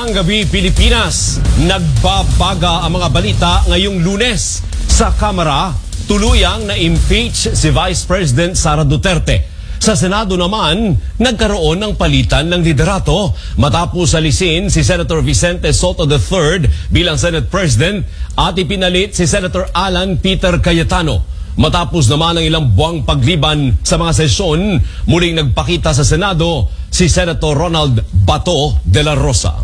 Magandang gabi, Pilipinas. Nagbabaga ang mga balita ngayong Lunes. Sa Kamara, tuluyang na-impeach si Vice President Sara Duterte. Sa Senado naman, nagkaroon ng palitan ng liderato matapos alisin si Senator Vicente Soto III bilang Senate President at ipinalit si Senator Alan Peter Cayetano. Matapos naman ang ilang buwang pagliban sa mga sesyon, muling nagpakita sa Senado si Senator Ronald Bato de la Rosa.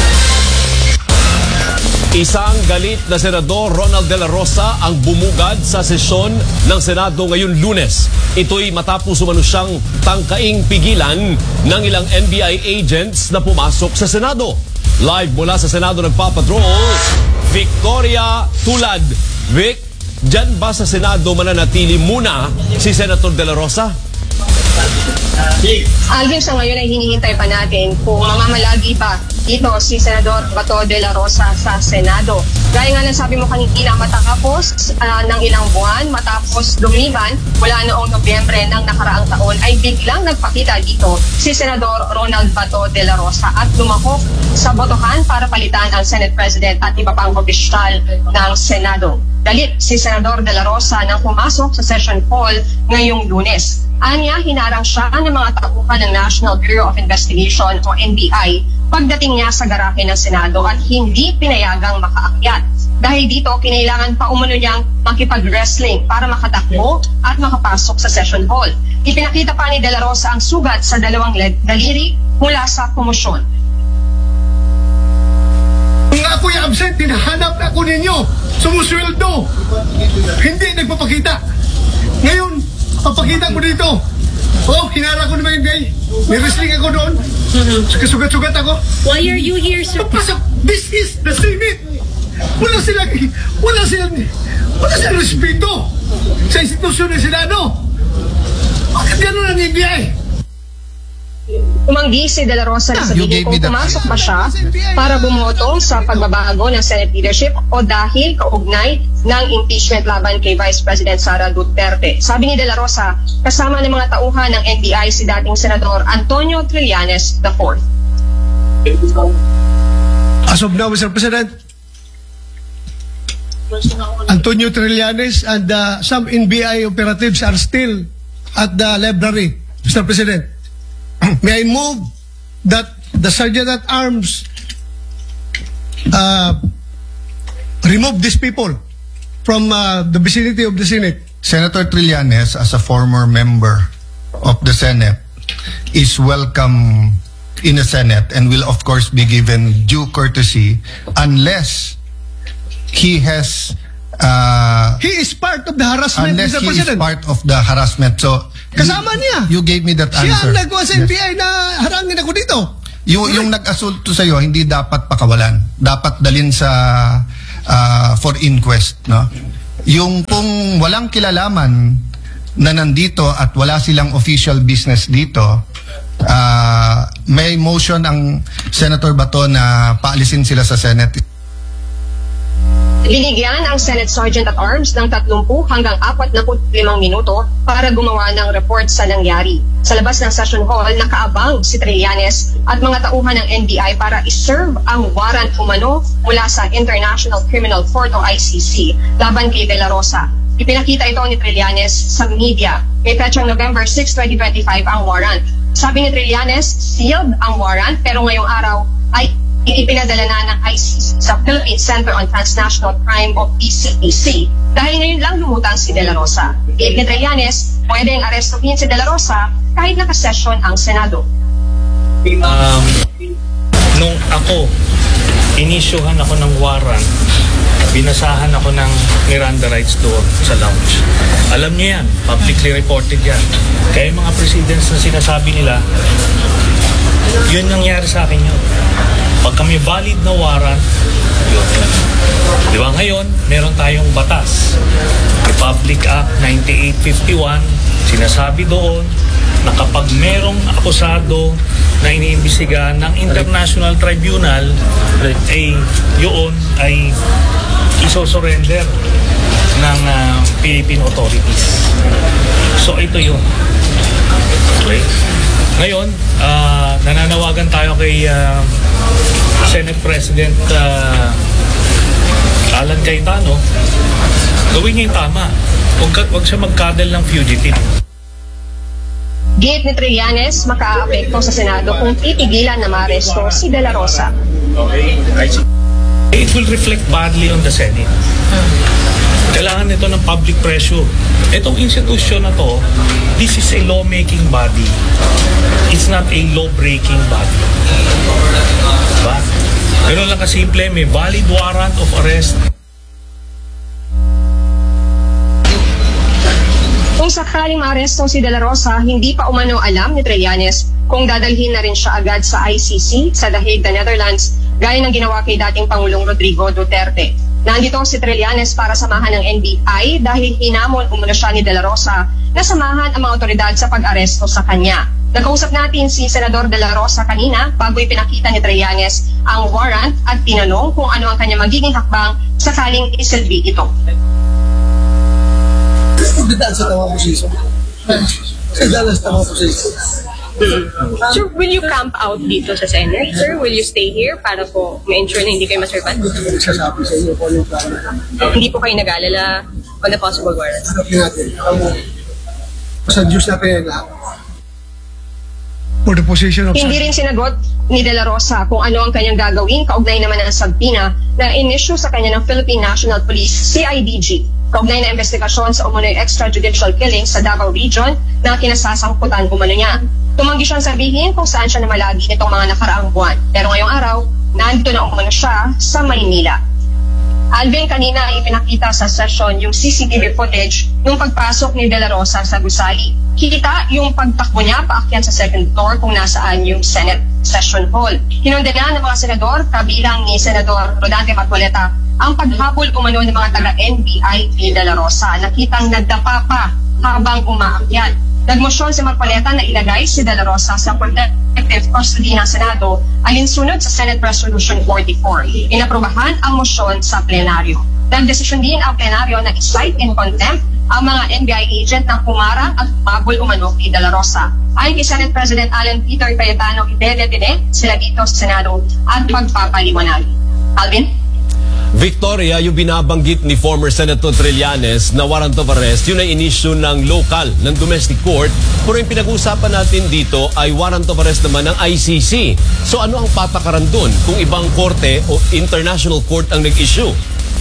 Isang galit na Senador Ronald de la Rosa ang bumugad sa sesyon ng Senado ngayong Lunes. Ito'y matapos umano siyang tangkaing pigilan ng ilang NBI agents na pumasok sa Senado. Live mula sa Senado nagpapatrol, Victoria Tulad. Vic, dyan ba sa Senado mananatili muna si Senator de la Rosa? Alvin, sa ngayon ay hinihintay pa natin kung mamamalagi pa dito si Senador Bato de la Rosa sa Senado. Gaya nga lang sabi mo kanina, matapos ng ilang buwan, matapos lumiban mula noong Nobyembre ng nakaraang taon, ay biglang nagpakita dito si Senador Ronald Bato de la Rosa at lumahok sa botohan para palitan ang Senate President at iba pang opisyal ng Senado. Galit si Senador de la Rosa nang pumasok sa session hall ngayong Lunes. Anya, hinarang siya ng mga tauhan ng National Bureau of Investigation o NBI pagdating niya sa garahe ng Senado at hindi pinayagang makaakyat. Dahil dito, kinailangan pa umano niyang makipag-wrestling para makatakbo at makapasok sa session hall. Ipinakita pa ni de la Rosa ang sugat sa dalawang daliri mula sa komosyon. Kung ako'y absent, hinahanap na ako ninyo. Sumusweldo. Hindi nagpapakita. Ngayon, papakita ko dito. Oh, hinara ko naman hindi. May wrestling ako doon. Sugat-sugat ako. Why are you here, sir? Papasok. This is the Senate. Wala silang respeto sa institusyon ng Senado. Bakit gano'n ang NBI? Umanggi si de la Rosa na sabihin kung pumasok ba siya para bumoto sa pagbabago ng Senate leadership o dahil kaugnay ng impeachment laban kay Vice President Sara Duterte. Sabi ni de la Rosa, kasama ng mga tauhan ng NBI si dating Senador Antonio Trillanes IV. As of now, Mr. President, Antonio Trillanes and some NBI operatives are still at the library, Mr. President. May I move that the Sergeant at Arms remove these people from the vicinity of the Senate? Senator Trillanes, as a former member of the Senate, is welcome in the Senate and will of course be given due courtesy unless he has he is part of the harassment, unless Mr. he President. is part of the harassment. So Kasama niya. You gave me that Siya answer. ang nagawa sa NBI na harangin ako dito. Yung nag-asulto sa iyo hindi dapat pakawalan. Dapat dalhin sa for inquest, no? Yung kung walang kilalaman na nandito at wala silang official business dito, may motion ang Senator Bato na paalisin sila sa Senate. Binigyan ang Senate Sergeant at Arms ng 30 hanggang 45 minuto para gumawa ng report sa nangyari. Sa labas ng session hall, nakaabang si Trillanes at mga tauhan ng NBI para iserve ang warrant umano mula sa International Criminal Court o ICC laban kay de la Rosa. Ipinakita ito ni Trillanes sa media. May petsang November 6, 2025 ang warrant. Sabi ni Trillanes, sealed ang warrant pero ngayong araw ay ipinadala na ng ICC sa Philippine Center on Transnational Crime o PCAC dahil ngayon lang lumutang si de la Rosa. Ibig ni Trillanes, pwedeng arestuhin si de la Rosa kahit nakasesyon ang Senado. Nung ako, inisyuhan ako ng warrant, binasahan ako ng Miranda rights doon sa lounge. Alam niyo yan, publicly reported yan. Kaya mga presidents na sinasabi nila, yun nangyari sa akin yun. Pag kami valid na warrant, yun. Di ba ngayon, meron tayong batas. Republic Act 9851, sinasabi doon na kapag merong akusado na iniimbestigahan ng International Tribunal, yun ay isosurrender ng Philippine authorities. So ito yun. Okay? Ngayon, nananawagan tayo kay Senate President Alan Cayetano, gawin niya yung tama. Huwag siya magkadal ng fugitive. Gate ni Trillanes, makaapekto sa Senado kung titigilan na maaresto si De La Rosa. It will reflect badly on the Senate. Kailangan ito ng public pressure. Itong institusyon na to, this is a lawmaking body. It's not a law-breaking body. Diba? Ganun lang kasimple, may valid warrant of arrest. Kung sakaling maaresto si De La Rosa, hindi pa umano alam ni Trillanes kung dadalhin na rin siya agad sa ICC sa The Hague, the Netherlands, gaya ng ginawa kay dating Pangulong Rodrigo Duterte. Nandito si Trillanes para samahan ng NBI dahil hinamon umano siya ni De La Rosa na samahan ang mga otoridad sa pag-aresto sa kanya. Nakausap natin si Senador De La Rosa kanina bago ipinakita ni Trillanes ang warrant at tinanong kung ano ang kanya magiging hakbang sakaling isilbi ito. Pagdadaan sa tamang posisyon. Pagdadaan sa tamang posisyon. Sir, will you camp out dito sa Senate? Sir, will you stay here para po ma-ensure na hindi kayo maservan? Nagsasabi sa inyo kung ano yung plano. Hindi po kayo nag-alala on the possible warrant? Harapin natin. Sa Diyos natin yan lahat. For the position of Hindi rin sinagot ni De La Rosa kung ano ang kanyang gagawin, kaugnay naman ng sabina na in-issue sa kanya ng Philippine National Police, CIDG, kaugnay na investigasyon sa umunoy extrajudicial killing sa Davao Region na kinasasangkutan umano niya. Tumanggi siyang sabihin kung saan siya namalagi nitong mga nakaraang buwan. Pero ngayong araw, nandito na umano siya sa Maynila. Alvin, kanina ay ipinakita sa session yung CCTV footage ng pagpasok ni De La Rosa sa gusali. Kita yung pagtakbo niya paakyat sa second floor kung nasaan yung Senate Session Hall. Hinundana ng mga senador, kabilang ni Senador Rodante Marcoleta, ang paghabol umano ng mga taga-NBI ni De La Rosa. Nakitang nagdapa pa habang umaakyat. Nagmosyon si Marcoleta na ilagay si De La Rosa sa protective custody ng Senado alinsunod sa Senate Resolution 44. Inaprubahan ang mosyon sa plenaryo. Nagdesisyon din ang plenaryo na i-cite in contempt ang mga NBI agent na pumarang at umabol umano kay De La Rosa. Ayon kay Senate President Alan Peter Cayetano, idedetine sila dito sa Senado at magpapaliwanag. Alvin? Victoria, yung binabanggit ni former Senator Trillanes na warrant of arrest, yun ay inisyu ng local, ng domestic court. Pero yung pinag-uusapan natin dito ay warrant of arrest naman ng ICC. So ano ang patakaran dun kung ibang korte o international court ang nag-issue?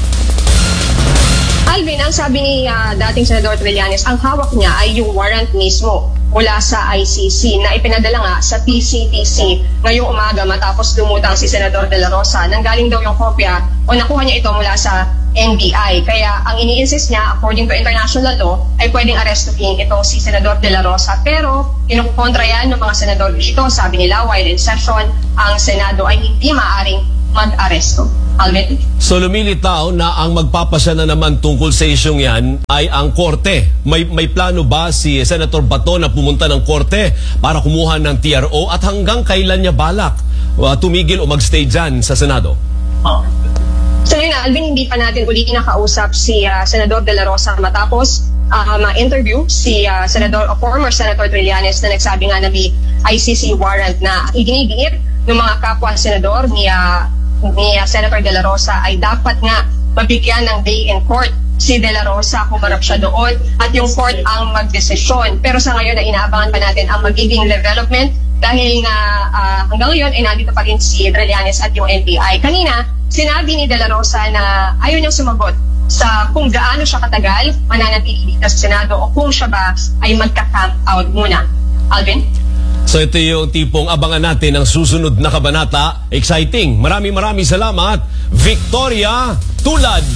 Alvin, ang sabi ni dating Senador Trillanes, ang hawak niya ay yung warrant mismo mula sa ICC na ipinadala nga sa PCTC ngayong umaga matapos lumutang si Senador De La Rosa. Nanggaling daw yung kopya o nakuha niya ito mula sa NBI. Kaya ang ini-insist niya, according to international law, ay pwedeng arrestuhin itong si Senador De La Rosa. Pero kinukontra yan ng mga senador dito. Sabi nila, while in session, ang Senado ay hindi maaaring mag-aresto. Alvin? So lumilitaw na ang magpapasya na naman tungkol sa isyong yan ay ang korte. May plano ba si Senator Bato na pumunta ng korte para kumuha ng TRO at hanggang kailan niya balak tumigil o magstay dyan sa Senado? So yun na, Alvin, hindi pa natin uli nakausap si Senador De La Rosa matapos ma-interview si former Senator Trillanes na nagsabi nga na may ICC warrant na iginigiit ng mga kapwa senador ni Senator De La Rosa ay dapat nga mabigyan ng day in court si De La Rosa kung marap siya doon at yung court ang magdesisyon. Pero sa ngayon na inaabangan pa natin ang magiging development dahil nga hanggang ngayon ay nandito pa rin si Trillanes at yung NBI. Kanina, sinabi ni De La Rosa na ayaw niyang sumagot sa kung gaano siya katagal mananatili dito sa Senado o kung siya ba ay magka-camp out muna. Alvin? So ito yung tipong abangan natin ang susunod na kabanata. Exciting. Maraming salamat, Victoria Tulad.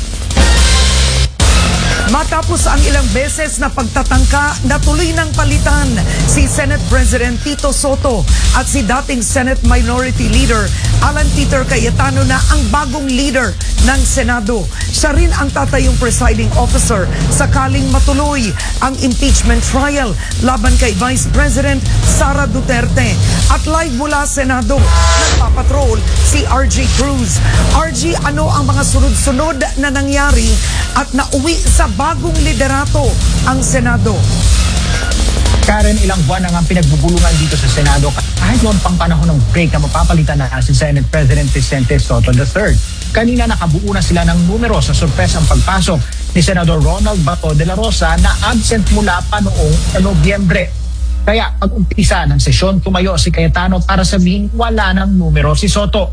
Matapos ang ilang beses na pagtatangka, natuloy ng palitan si Senate President Tito Soto at si dating Senate Minority Leader Alan Peter Cayetano na ang bagong leader ng Senado. Siya rin ang tatayong presiding officer sakaling matuloy ang impeachment trial laban kay Vice President Sara Duterte. At live mula Senado, nagpapatrol si RG Cruz. RG, ano ang mga sunod-sunod na nangyari at nauwi sa bagong liderato ang Senado? Karen, ilang buwan na nga pinagbubulungan dito sa Senado kahit noon pang panahon ng break na mapapalitan na si Senate President Vicente Sotto III. Kanina nakabuo na sila ng numero sa sorpresang pagpasok ni Senador Ronald Bato de la Rosa na absent mula pa noong Nobyembre. Kaya pag-umpisa ng sesyon, tumayo si Cayetano para sabihin wala ng numero si Sotto.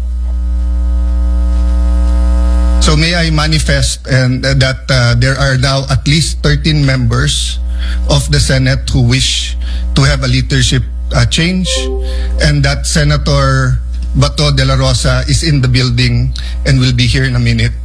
So may I manifest and that there are now at least 13 members of the Senate who wish to have a leadership change, and that Senator Bato de la Rosa is in the building and will be here in a minute.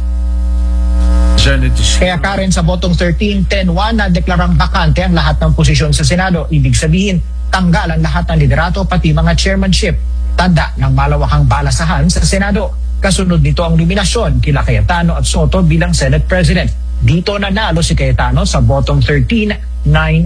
Kaya Karen, sa botong 13-10-1 na deklarang bakante ang lahat ng posisyon sa Senado. Ibig sabihin, tanggal ang lahat ng liderato pati mga chairmanship. Tanda ng malawakang balasahan sa Senado. Kasunod nito ang nominasyon kila Cayetano at Sotto bilang Senate President. Dito nanalo si Cayetano sa bottom 13-9-2.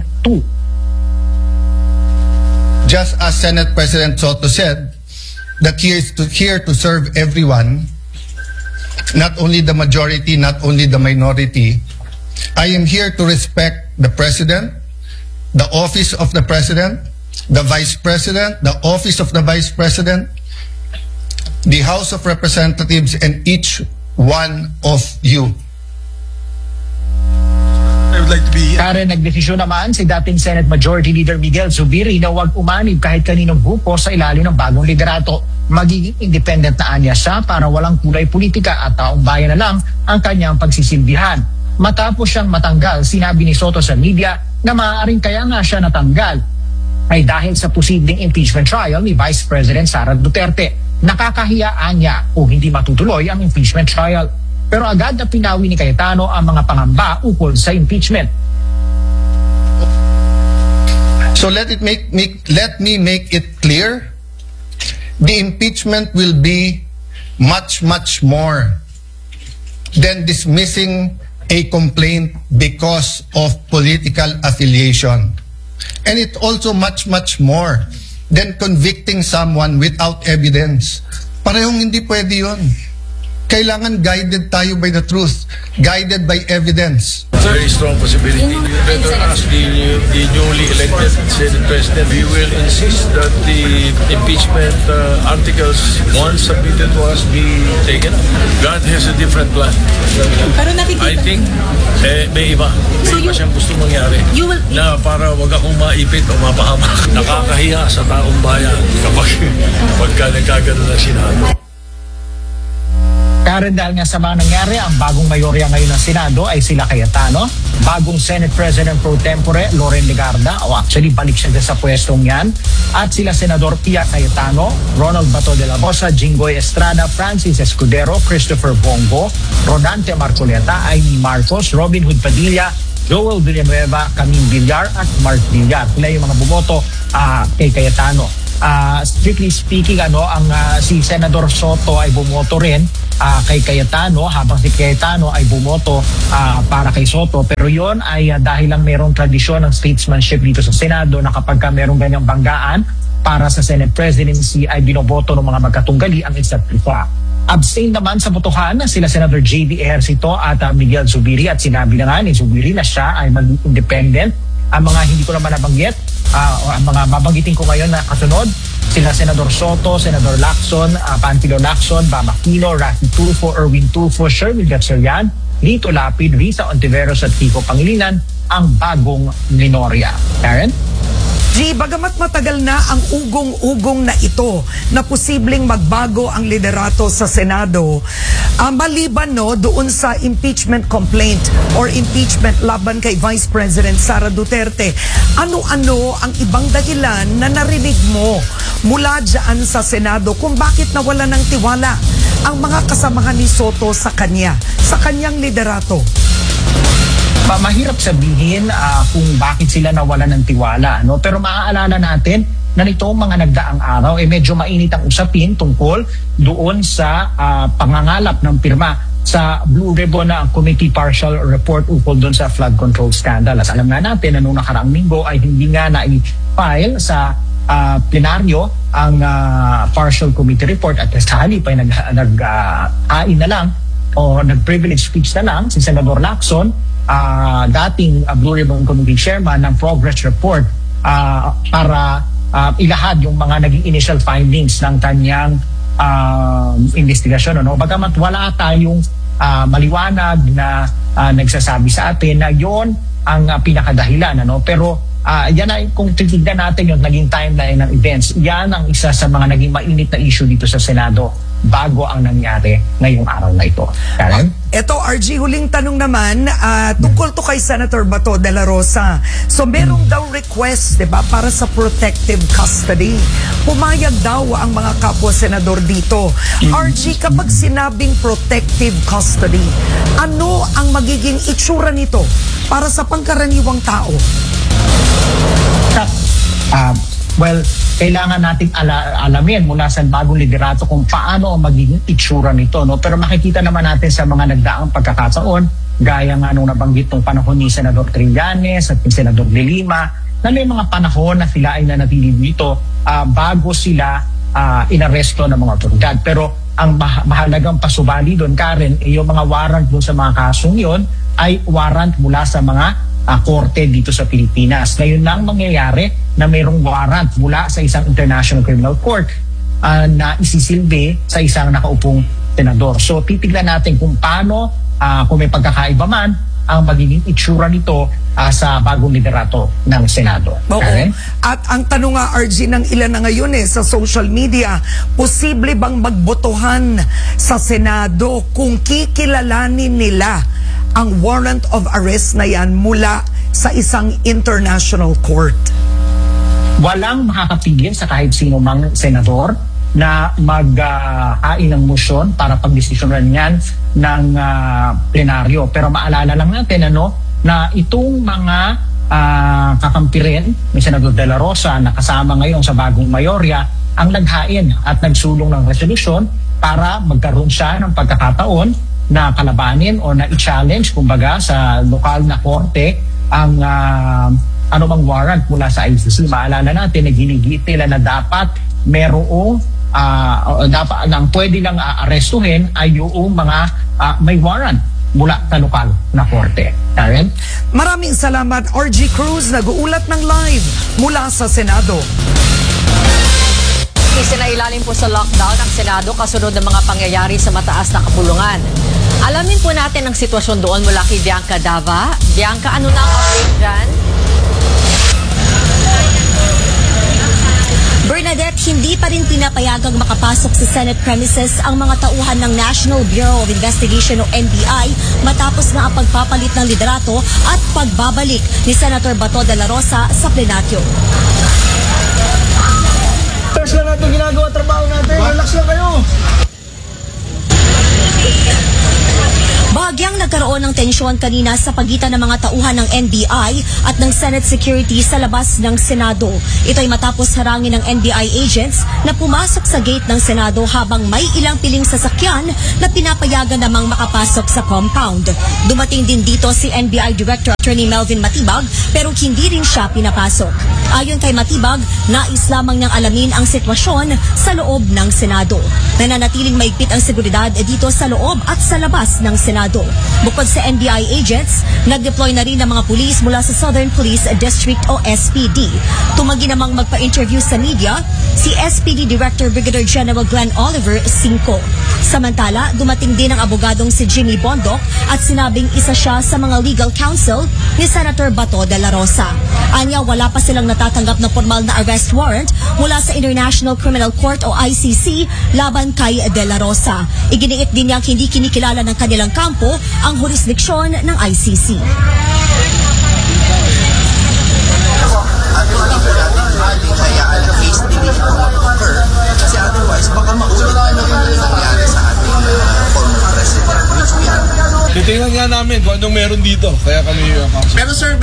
Just as Senate President Sotto said, that he is here to serve everyone, not only the majority, not only the minority. I am here to respect the President, the office of the President, the Vice President, the office of the Vice President, the House of Representatives, and each one of you. I would like to be... Karen, nagdesisyon naman si dating Senate Majority Leader Miguel Zubiri na huwag umanib kahit kaninong grupo sa ilalim ng bagong liderato. Magiging independent na anya siya para walang kulay politika at taong bayan na lang ang kanyang pagsisilbihan. Matapos siyang matanggal, sinabi ni Sotto sa media na maaaring kaya nga siya natanggal ay dahil sa posibleng impeachment trial ni Vice President Sara Duterte. Nakakahiyaan niya kung hindi matutuloy ang impeachment trial. Pero agad na pinawi ni Cayetano ang mga pangamba ukol sa impeachment. So let me make it clear. The impeachment will be much more than dismissing a complaint because of political affiliation. And it's also much more than convicting someone without evidence. Parehong hindi pwede yun. Kailangan guided tayo by the truth, guided by evidence. Very strong possibility. You better ask the newly elected Senate President. We will insist that the impeachment articles, once submitted to us, be taken up. God has a different plan. Pero nakikita... I think may iba. May iba siyang gusto mangyari. Na para wag akong maipit o mapahamak. Nakakahiya sa taong bayan kapag nagkagano na Senado. Karen, dahil nga sa mga nangyari, ang bagong mayorya ngayon ng Senado ay sila Cayetano, bagong Senate President Pro Tempore, Loren Legarda, o actually balik siya sa pwestong yan, at sila Senador Pia Cayetano, Ronald Bato de la Rosa, Jinggoy Estrada, Francis Escudero, Christopher Bongo, Rodante Marcoleta, Amy Marcos, Robin Hood Padilla, Joel Villanueva, Camille Villar, at Mark Villar. Sila yung mga bumoto kay Cayetano. Strictly speaking, si Senador Sotto ay bumoto rin kay Cayetano, habang si Cayetano ay bumoto para kay Sotto. Pero yon ay dahil lang merong tradisyon ng statesmanship dito sa Senado na kapag merong ganyang banggaan para sa Senate presidency ay binoboto ng mga magkatunggali ang isa't isa. Abstain naman sa botohan sila Senator J.D. Ejercito at Miguel Zubiri, at sinabi na nga ni Zubiri na siya ay mag-independent. Ang mga hindi ko naman nabanggit, ang mga babanggitin ko ngayon na kasunod, sila Senador Sotto, Senador Lacson, Panfilo Lacson, Bam Aquino, Rafi Tulfo, Erwin Tulfo, Sherwin Gatchalian, Lito Lapid, Risa Ontiveros at Kiko Pangilinan ang bagong minorya. Karen? G, bagamat matagal na ang ugong-ugong na ito na posibleng magbago ang liderato sa Senado, maliban doon sa impeachment complaint or impeachment laban kay Vice President Sara Duterte, ano-ano ang ibang dahilan na narinig mo mula dyan sa Senado kung bakit nawala ng tiwala ang mga kasamahan ni Sotto sa kanyang liderato? Mahirap sabihin kung bakit sila nawala ng tiwala, no? Pero maaalala natin na nitong mga nagdaang araw medyo mainit ang usapin tungkol doon sa pangangalap ng pirma sa Blue Ribbon na Committee Partial Report ukol doon sa flood control scandal. At alam nga natin na noong nakaraang linggo ay hindi nga na-file sa plenaryo ang partial committee report, at sa halip ay nag-ain na lang o nag-privilege speech na lang si Senador Lacson, dating Blue Ribbon Committee Chairman, ng progress report para ilahad yung mga naging initial findings ng kanyang investigasyon. Ano? Bagamat wala tayong maliwanag na nagsasabi sa atin na yon ang pinakadahilan. Ano? Pero yan ay kung titignan natin yung naging timeline ng events, yan ang isa sa mga naging mainit na issue dito sa Senado bago ang nangyari ngayong araw na ito. Karen? Ito, RG, huling tanong naman, tungkol to kay Senator Bato de la Rosa. So, merong daw request, di ba, para sa protective custody. Pumayag daw ang mga kapwa-senador dito. RG, kapag sinabing protective custody, ano ang magiging itsura nito para sa pangkaraniwang tao? Well, kailangan nating alamin mula sa bagong liderato kung paano ang magiging itsura nito. No? Pero makikita naman natin sa mga nagdaang pagkakataon, gaya nga nung nabanggit ng panahon ni Senador Trillanes at ni Senador De Lima, na may mga panahon na sila ay nanatili dito bago sila inaresto ng mga otoridad. Pero ang mahalagang pasubali doon, Karen, yung mga warrant doon sa mga kasong yon ay warrant mula sa mga korte dito sa Pilipinas. Ngayon lang mangyayari na mayroong warrant mula sa isang International Criminal Court na isisilbi sa isang nakaupong senador. So titignan natin kung paano, kung may pagkakaiba man, ang magiging itsura nito sa bagong liderato ng Senado. Oo. At ang tanong nga, RG, ng ilan na ngayon sa social media, posible bang magbotohan sa Senado kung kikilalanin nila ang warrant of arrest na yan mula sa isang international court? Walang makakapigil sa kahit sino mang senador na maghain ng motion para pagdesisyonan yan ng plenaryo. Pero maalala lang natin na itong mga kakampi rin ni Senador De La Rosa na kasama ngayon sa bagong mayorya ang naghain at nagsulong ng resolusyon para magkaroon siya ng pagkakataon na kalabanin o na i-challenge kumbaga sa lokal na korte ang anumang warrant mula sa ICC. Maalala natin na ginigit nila na dapat merong dapat nang pwede lang arestuhin ay yung mga may warrant mula sa lokal na korte. Karen? Maraming salamat, RG Cruz, nag-uulat ng live mula sa Senado. Isinailalim po sa lockdown ang Senado kasunod ng mga pangyayari sa mataas na kapulungan. Alamin po natin ang sitwasyon doon mula kay Bianca Dava. Bianca, ano na ang update dyan? Bernadette, hindi pa rin pinapayagang makapasok sa Senate premises ang mga tauhan ng National Bureau of Investigation o NBI matapos na ang pagpapalit ng liderato at pagbabalik ni Senator Bato de la Rosa sa plenaryo. Relax lang natin ginagawa trabaho natin. Relax lang kayo. Bahagyang nagkaroon ng tensyon kanina sa pagitan ng mga tauhan ng NBI at ng Senate Security sa labas ng Senado. Ito ay matapos harangin ng NBI agents na pumasok sa gate ng Senado habang may ilang piling sasakyan na pinapayagan namang makapasok sa compound. Dumating din dito si NBI Director Attorney Melvin Matibag pero hindi rin siya pinapasok. Ayon kay Matibag, nais lamang niyang alamin ang sitwasyon sa loob ng Senado. Nananatiling maigpit ang seguridad dito sa loob at sa labas ng Senado. Bukod sa NBI agents, nag-deploy na rin ang mga pulis mula sa Southern Police District o SPD. Tumanggi namang magpa-interview sa media si SPD Director Brigadier General Glenn Oliver Cinco. Samantala, dumating din ang abogadong si Jimmy Bondoc at sinabing isa siya sa mga legal counsel ni Senator Bato de la Rosa. Anya, wala pa silang natatanggap na formal na arrest warrant mula sa International Criminal Court o ICC laban kay de la Rosa. Iginiit din niyang hindi kinikilala ng kanilang kampo ang jurisdiksyon ng ICC. Kasi otherwise, baka maulit na nangyari sa ating former president, which we have. Titingnan nga namin kung anong meron dito, kaya kami Pero sir,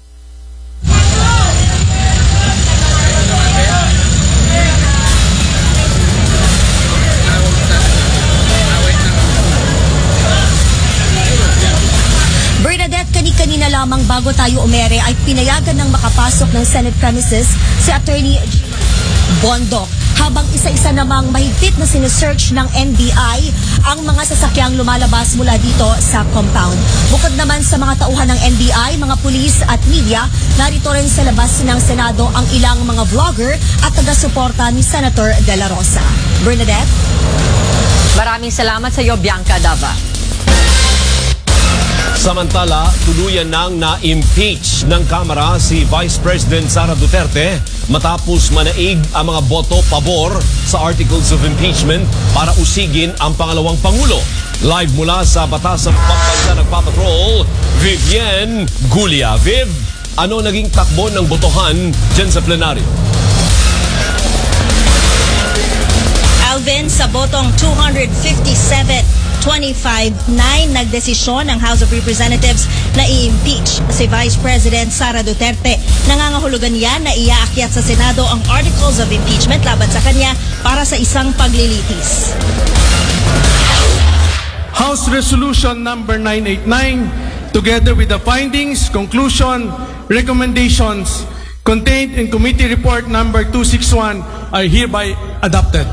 Bernadette, kani-kanina lamang bago tayo umere ay pinayagan ng makapasok ng Senate premises si Attorney bondok. Habang isa-isa namang mahigpit na sinesearch ng NBI ang mga sasakyang lumalabas mula dito sa compound. Bukod naman sa mga tauhan ng NBI, mga pulis at media, narito rin sa labas ng Senado ang ilang mga vlogger at taga-suporta ni Senator De La Rosa. Bernadette? Maraming salamat sa iyo, Bianca Dava. Samantala, tuluyan nang na-impeach ng Kamara si Vice President Sara Duterte matapos manaig ang mga boto pabor sa Articles of Impeachment para usigin ang pangalawang Pangulo. Live mula sa Batasang Pambansa Nagpapatrol, Vivienne Gulia. Viv, ano naging takbo ng botohan dyan sa plenaryo? Alvin, sa botong 257-25-9, nagdesisyon ng House of Representatives na i-impeach si Vice President Sara Duterte. Nangangahulugan yan na iaakyat sa Senado ang Articles of Impeachment laban sa kanya para sa isang paglilitis. House Resolution number 989, together with the findings, conclusion, recommendations contained in Committee Report number 261 are hereby adopted.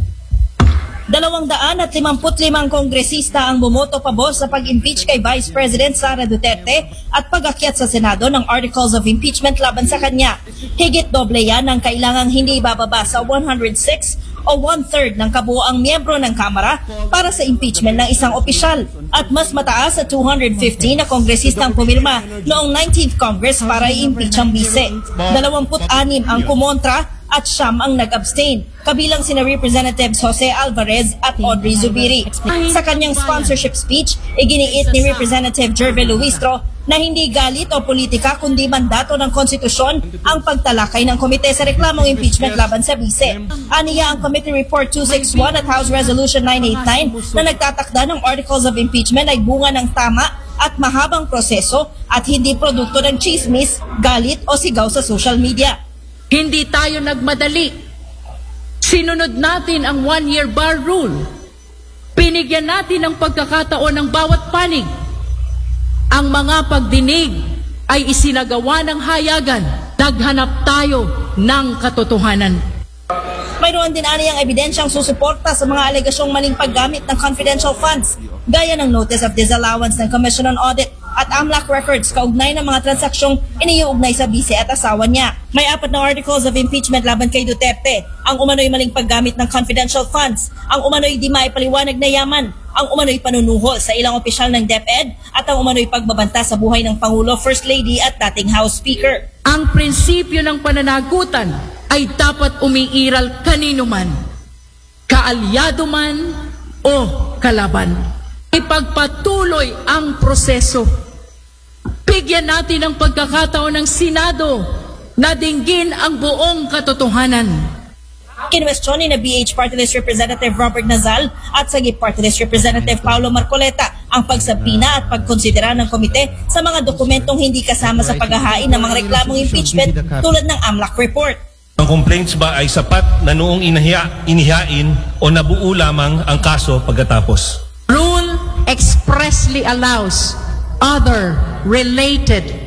255 kongresista ang bumoto pabor sa pag-impeach kay Vice President Sara Duterte at pag-akyat sa Senado ng Articles of Impeachment laban sa kanya. Higit doble yan ang kailangang hindi bababa sa 106 o 1/3 ng kabuoang miyembro ng Kamara para sa impeachment ng isang opisyal at mas mataas sa 215 na kongresistang pumirma noong 19th Congress para i-impeach ang bise. 26 ang kumontra at 9 ang nag-abstain, kabilang sina Representatives Jose Alvarez at Audrey Zubiri. Sa kanyang sponsorship speech, iginiit ni Representative Jerve Luistro na hindi galit o politika kundi mandato ng konstitusyon ang pagtalakay ng komite sa reklamong impeachment laban sa bise. Aniya ang Committee Report 261 at House Resolution 989 na nagtatakda ng Articles of Impeachment ay bunga ng tama at mahabang proseso at hindi produkto ng chismis, galit o sigaw sa social media. Hindi tayo nagmadali. Sinunod natin ang 1-year bar rule. Pinigyan natin ng pagkakataon ng bawat panig. Ang mga pagdinig ay isinagawa ng hayagan. Naghanap tayo ng katotohanan. Mayroon din aniyang ebidensyang susuporta sa mga alegasyong maling paggamit ng confidential funds, gaya ng Notice of Disallowance ng Commission on Audit at AMLAC records kaugnay ng mga transaksyong iniuugnay sa bise at asawa niya. May 4 na articles of impeachment laban kay Duterte, ang umano'y maling paggamit ng confidential funds, ang umano'y di maipaliwanag na yaman, ang umano'y panunuhol sa ilang opisyal ng DepEd at ang umano'y pagbabanta sa buhay ng Pangulo, First Lady at dating House Speaker. Ang prinsipyo ng pananagutan ay dapat umiiral kanino man, kaalyado man o kalaban. Ipagpatuloy ang proseso. Bigyan natin ng pagkakataon ng Senado na dinggin ang buong katotohanan. Kinwestiyon ni na BH Party List Representative Robert Nazal at Sagip Party List Representative Paulo Marcoleta ang pagsabina at pagkonsidera ng komite sa mga dokumentong hindi kasama sa paghahain ng mga reklamong impeachment tulad ng AMLAC report. Ang complaints ba ay sapat na noong inihain o nabuo lamang ang kaso pagkatapos? Rule expressly allows other related